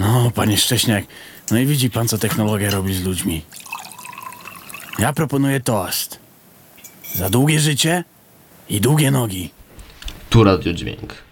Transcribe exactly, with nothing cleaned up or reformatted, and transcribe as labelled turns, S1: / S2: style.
S1: No, panie Szcześniak, no i widzi pan, co technologia robi z ludźmi. Ja proponuję toast. Za długie życie i długie nogi.
S2: Tu radiodźwięk.